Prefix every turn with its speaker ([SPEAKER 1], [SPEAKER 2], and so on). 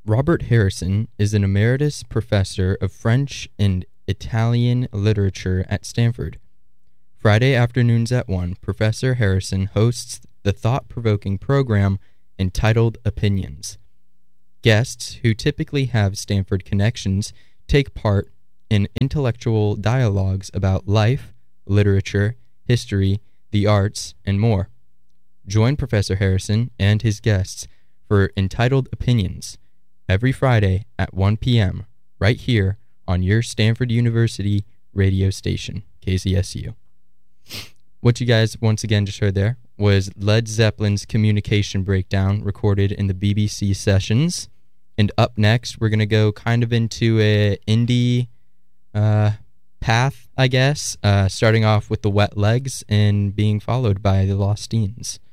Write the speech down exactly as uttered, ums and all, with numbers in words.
[SPEAKER 1] Robert Harrison is an emeritus professor of French and Italian literature at Stanford. Friday afternoons at one, Professor Harrison hosts the thought-provoking program entitled Opinions. Guests, who typically have Stanford connections, take part in intellectual dialogues about life, literature, history, the arts, and more. Join Professor Harrison and his guests for Entitled Opinions every Friday at one p.m. right here on your Stanford University radio station, K Z S U. What you guys once again just heard there was Led Zeppelin's Communication Breakdown recorded in the B B C Sessions. And up next, we're going to go kind of into a indie uh, path, I guess, uh, starting off with the Wet Legs and being followed by the Lost Teens.